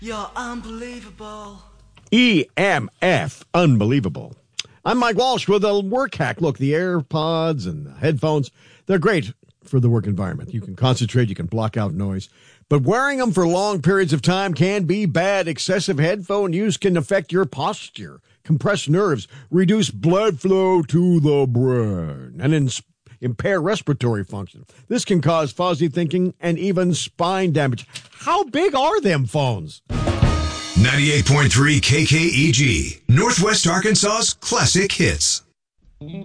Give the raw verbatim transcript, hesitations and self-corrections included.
You're unbelievable. E M F, unbelievable. I'm Mike Walsh with a work hack. Look, the AirPods and the headphones, they're great for the work environment. You can concentrate, you can block out noise. But wearing them for long periods of time can be bad. Excessive headphone use can affect your posture, compress nerves, reduce blood flow to the brain, and ins- impair respiratory function. This can cause fuzzy thinking and even spine damage. How big are them phones? ninety-eight point three K K E G, Northwest Arkansas's classic hits.